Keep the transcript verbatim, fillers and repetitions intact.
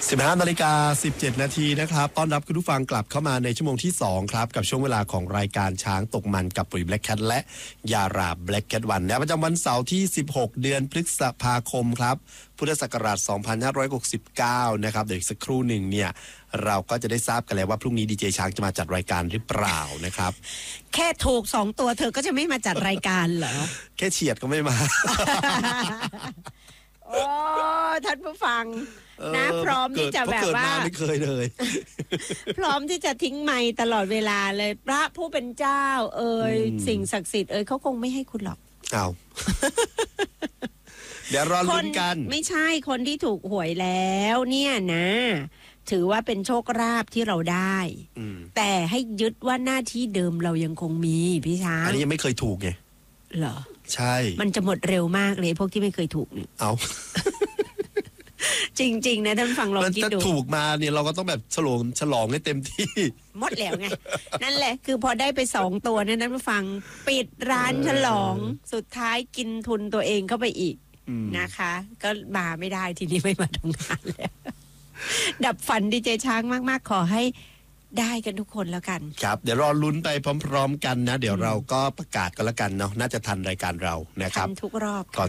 สิบห้านาฬิกาสิบเจ็ดนาทีนะครับต้อนรับคุณผู้ฟังกลับเข้ามาในชั่วโมงที่สองครับกับช่วงเวลาของรายการช้างตกมันกับปุ๋ย Black Cat และยารา Black Cat วันนะประจำวันเสาร์ที่สิบหกเดือนพฤษภาคมครับพุทธศักราชสองพันห้าร้อยหกสิบเก้านะครับเดี๋ยวอีกสักครู่หนึ่งเนี่ยเราก็จะได้ทราบกันแล้วว่าพรุ่งนี้ดีเจช้างจะมาจัดรายการหรือเปล่านะครับแค่ถูกสองตัวเธอก็จะไม่มาจัดรายการเหรอแค่เฉียดก็ไม่มาโอ้ท่านผู้ฟังนะพร้อมที่จะแบบว่าไม่เคยเลยพร้อมที่จะทิ้งไมค์ตลอดเวลาเลยพระผู้เป็นเจ้าเอ่ยสิ่งศักดิ์สิทธิ์เอ่ยเขาคงไม่ให้คุณหรอกเอา เดี๋ยวรอลุ้นกันไม่ใช่คนที่ถูกหวยแล้วเนี่ยนะถือว่าเป็นโชคลาภที่เราได้แต่ให้ยึดว่าหน้าที่เดิมเรายังคงมีพี่ช้างอันนี้ยังไม่เคยถูกไงเหรอใช่มันจะหมดเร็วมากเลยพวกที่ไม่เคยถูกเนี่ยเอาจริงๆนะท่านฟังลองคิดดูถ้าถูกมาเนี่ยเราก็ต้องแบบฉลองฉลองให้เต็มที่หมดแล้วไง นั่นแหละคือพอได้ไปสองตัวนั้นท่านฟังปิดร้านฉลองสุดท้ายกินทุนตัวเองเข้าไปอีกนะคะก็มาไม่ได้ทีนี้ไม่มาทำงานแล้วดับฝันดีเจช้างมากๆขอให้ได้กันทุกคนแล้วกันครับเดี๋ยวรอลุ้นไปพร้อมๆกันนะเดี๋ยวเราก็ประกาศกันแล้วกันเนาะน่าจะทันรายการเรานะครับทันทุกรอบก่อน